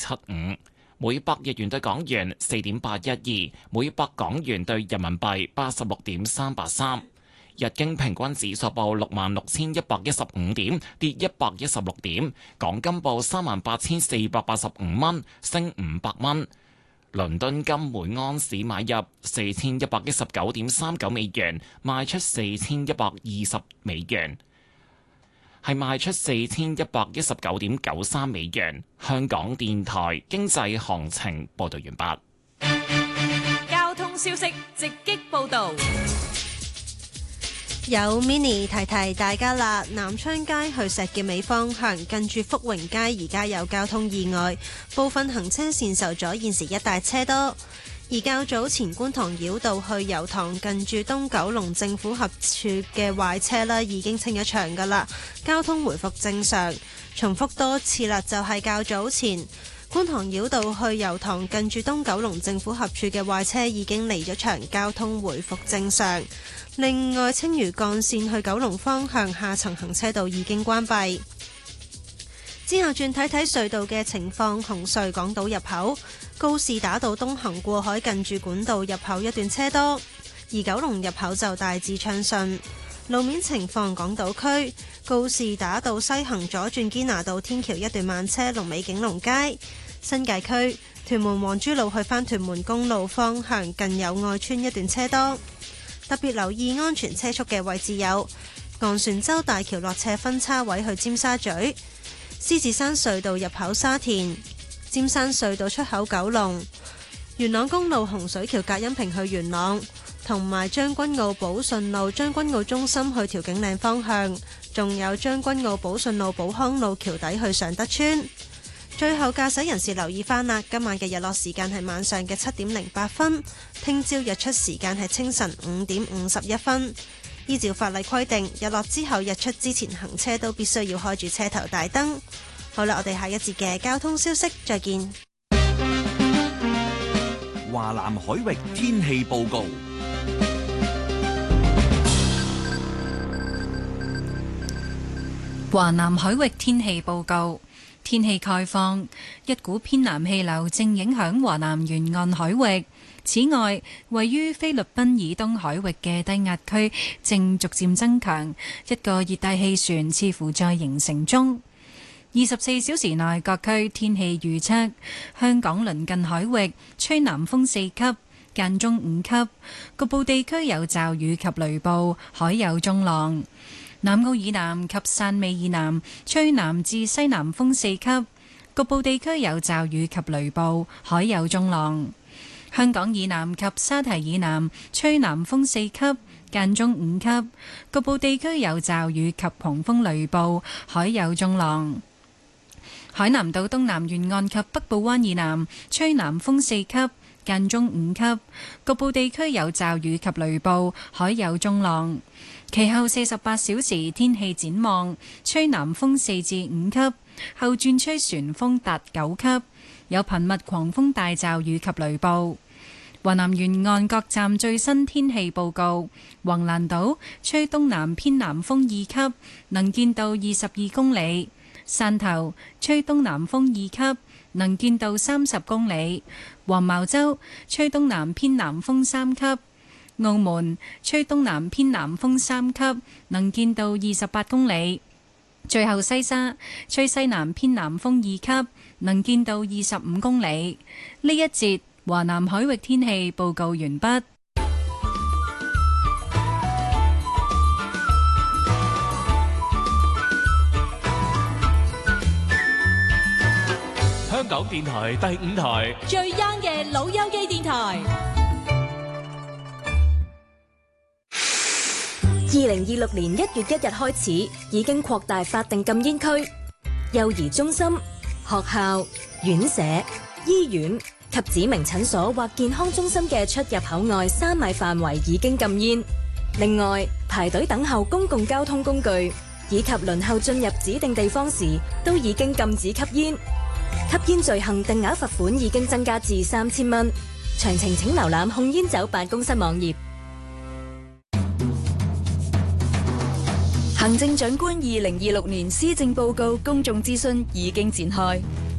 4.75，每百日元對港元4.812，每百港元對人民幣86.383。日經平均指數報66,115點，跌116點。港金報38,485蚊，升500蚊。倫敦金每安士買入4,119.39美元，賣出4,120美元，係賣出4,119.93美元。香港電台經濟行情報道完畢。 交通消息直擊報道。 有 mini 提提大家啦，南昌街去石硤尾方向近住福榮街而家有交通意外，部分行車線受阻，現時一帶車多。而較早前觀塘繞道去油塘近住東九龍政府合署嘅壞車啦，已經清咗場噶啦，交通回復正常。重複多次啦，就係較早前觀塘繞道去油塘近住東九龍政府合署嘅壞車已經離咗場，交通回復正常。另外，青嶼幹線去九龍方向下層行車道已經關閉。之後轉睇睇隧道嘅情況，紅隧港島入口告士打道東行過海近住管道入口一段車多，而九龍入口就大致暢順。路面情況，港島區告士打道西行左轉堅拿道天橋一段慢車，龍尾景隆街。新界區屯門皇珠路去返屯門公路方向近友愛邨一段車多。特別留意安全車速嘅位置有昂船洲大橋落斜分叉位去尖沙咀、獅子山隧道入口沙田、尖山隧道出口九龍、元朗公路洪水橋隔音屏去元朗，同埋將軍澳寶順路將軍澳中心去調景嶺方向，仲有將軍澳寶順路寶康路橋底去尚德村。最後駕駛人士留意翻啦，今晚嘅日落時間係晚上嘅7:08分，聽朝日出時間係清晨5:51分。依照法例規定，日落之後日出之前行車都必須要開住車頭大燈。好啦，我哋下一節嘅交通消息再見。 華南海域天氣報告。 華南海域天氣報告。天氣概況，一股偏南氣流正影響華南沿岸海域。此外，位於菲律賓以東海域嘅低壓區正逐漸增強，一個熱帶氣旋似乎在形成中。24小時內各區天氣預測：香港鄰近海域吹南風4級，間中5級，局部地區有驟雨及雷暴，海有中浪。南澳以南及汕尾以南吹南至西南風4級，局部地區有驟雨及雷暴，海有中浪。香港以南及沙堤以南吹南風4級，間中5級，局部地區有驟雨及狂風雷暴，海有中浪。海南島東南沿岸及北部灣以南吹南風4級，間中5級，局部地區有驟雨及雷暴，海有中浪。其後48小時天氣展望，吹南風4至5級，後轉吹旋風達9級，有頻密狂風大驟雨及雷暴。華南沿岸各站最新天氣報告：橫瀾島吹東南偏南風2級，能見度22公里；汕頭吹東南風2級，能見度30公里；黃茅洲吹東南偏南風3級。澳門吹東南偏南風3級，能見度28公里。最後西沙吹西南偏南風2級，能見度25公里。呢一節華南海域天氣報告完畢。 香港電台第5台最 young 嘅老友記電台。 2026年1月1日開始，已經擴大法定禁煙區，幼兒中心、學校、院舍、醫院及指明診所或健康中心嘅出入口外3米範圍已經禁煙。另外，排隊等候公共交通工具以及輪候進入指定地方時，都已經禁止吸煙。吸煙罪行定額罰款已經增加至3000蚊。詳情請瀏覽控煙酒辦公室網頁。行政長官2026年施政報告公眾諮詢已經展開，